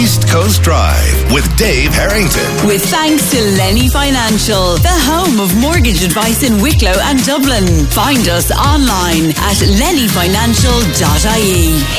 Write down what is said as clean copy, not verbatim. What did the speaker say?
East Coast Drive with Dave Harrington. With thanks to Lenny Financial, the home of mortgage advice in Wicklow and Dublin. Find us online at lennyfinancial.ie.